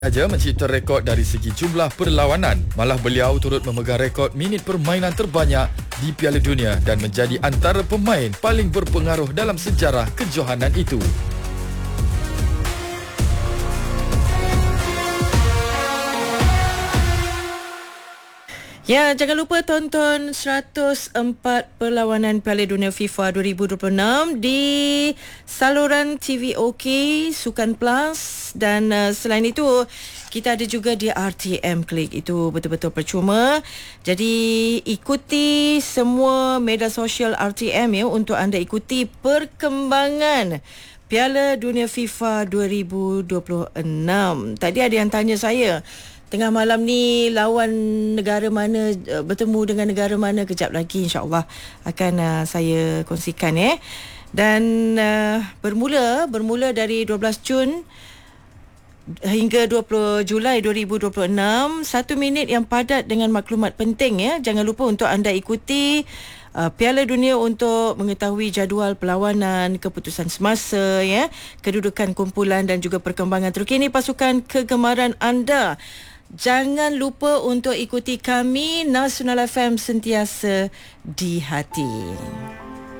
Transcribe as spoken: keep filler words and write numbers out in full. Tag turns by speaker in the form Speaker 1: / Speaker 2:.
Speaker 1: saja mencipta rekod dari segi jumlah perlawanan. Malah beliau turut memegang rekod minit permainan terbanyak di Piala Dunia dan menjadi antara pemain paling berpengaruh dalam sejarah kejohanan itu.
Speaker 2: Ya, jangan lupa tonton seratus empat perlawanan Piala Dunia FIFA dua ribu dua puluh enam di saluran T V OK, Sukan Plus, dan uh, selain itu kita ada juga di R T M Klik. Itu betul-betul percuma. Jadi ikuti semua media sosial R T M ya untuk anda ikuti perkembangan Piala Dunia FIFA dua ribu dua puluh enam. Tadi ada yang tanya saya, tengah malam ni lawan negara mana, uh, bertemu dengan negara mana, kejap lagi insya-Allah akan uh, saya kongsikan eh. Dan uh, bermula bermula dari dua belas Jun hingga dua puluh Julai dua ribu dua puluh enam, satu minit yang padat dengan maklumat penting ya. Jangan lupa untuk anda ikuti Uh, Piala Dunia untuk mengetahui jadual perlawanan, keputusan semasa ya, kedudukan kumpulan dan juga perkembangan terkini pasukan kegemaran anda. Jangan lupa untuk ikuti kami. Nasional F M, sentiasa di hati.